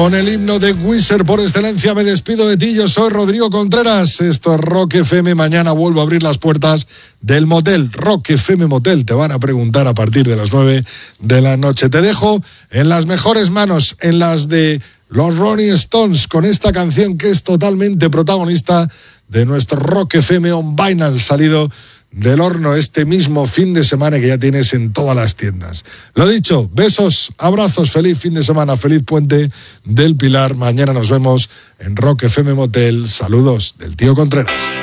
Con el himno de Wizard por excelencia me despido de ti. Yo soy Rodrigo Contreras. Esto es Rock FM. Mañana vuelvo a abrir las puertas del motel Rock FM Motel. Te van a preguntar a partir de las 9 de la noche. Te dejo en las mejores manos, en las de los Rolling Stones, con esta canción que es totalmente protagonista de nuestro Rock FM on Vinyl, salido del horno este mismo fin de semana, que ya tienes en todas las tiendas. Lo dicho, besos, abrazos, feliz fin de semana, feliz puente del Pilar. Mañana nos vemos en Rock FM Motel. Saludos del tío Contreras.